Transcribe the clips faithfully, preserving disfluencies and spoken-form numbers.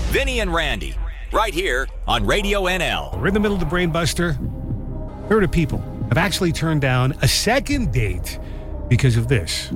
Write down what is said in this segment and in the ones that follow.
Vinny and Randy, right here on Radio N L. We're in the middle of the Brain Buster. Third of people have actually turned down a second date because of this.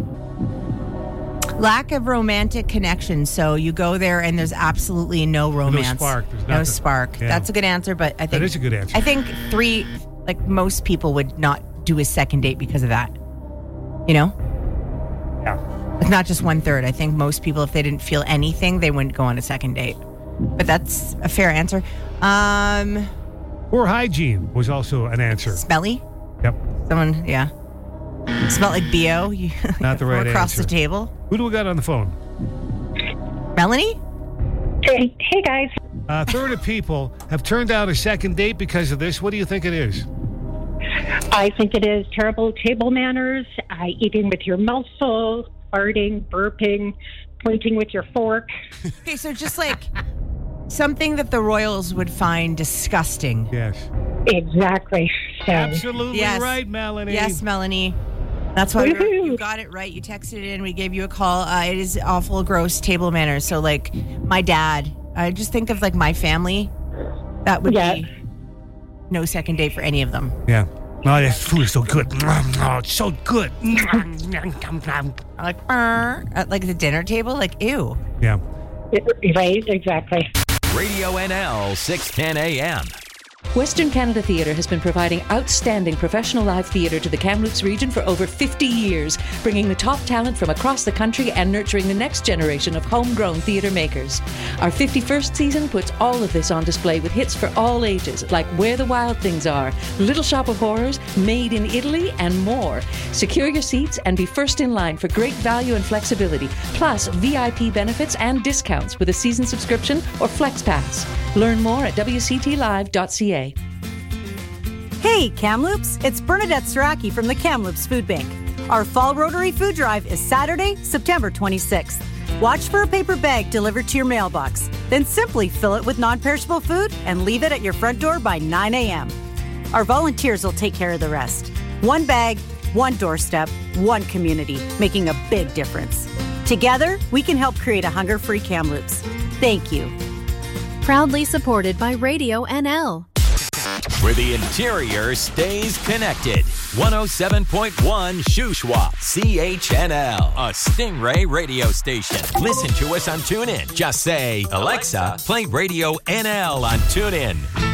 Lack of romantic connection. So you go there and there's absolutely no romance. No spark. There's no nothing. spark. Yeah. That's a good answer, but I think... That is a good answer. I think three, like most people would not do a second date because of that. You know? Yeah. It's not just one third. I think most people, if they didn't feel anything, they wouldn't go on a second date. But that's a fair answer. Um, Poor hygiene was also an answer. Smelly? Yep. Someone, yeah. Smelled like B O. You, Not the right across answer. the table. Who do we got on the phone? Melanie? Hey, hey guys. A third of people have turned down a second date because of this. What do you think it is? I think it is terrible table manners, uh, eating with your mouth full, farting, burping, pointing with your fork. Okay, so just like something that the Royals would find disgusting. Yes. Exactly. So, Absolutely Yes. right, Melanie. Yes, Melanie. That's why we were, Woohoo. you got it right. You texted in. We gave you a call. Uh, it is awful, gross table manners. So, like, my dad, I just think of, like, my family. That would Yeah. be no second date for any of them. Yeah. Oh, that food is so good. Oh, it's so good. I'm like, "Er," at, like, the dinner table. Like, ew. Yeah. right, exactly. Radio N L, six ten A M. Western Canada Theatre has been providing outstanding professional live theatre to the Kamloops region for over fifty years, bringing the top talent from across the country and nurturing the next generation of homegrown theatre makers. Our fifty-first season puts all of this on display with hits for all ages, like Where the Wild Things Are, Little Shop of Horrors, Made in Italy, and more. Secure your seats and be first in line for great value and flexibility, plus V I P benefits and discounts with a season subscription or Flex Pass. Learn more at w c t live dot c a. Hey, Kamloops! It's Bernadette Saraki from the Kamloops Food Bank. Our Fall Rotary Food Drive is Saturday, September twenty-sixth. Watch for a paper bag delivered to your mailbox. Then simply fill it with non-perishable food and leave it at your front door by nine a.m. Our volunteers will take care of the rest. One bag, one doorstep, one community, making a big difference. Together, we can help create a hunger-free Kamloops. Thank you. Proudly supported by Radio N L. Where the interior stays connected. one oh seven point one Shuswap, C H N L, a Stingray radio station. Listen to us on TuneIn. Just say, Alexa, play Radio N L on TuneIn.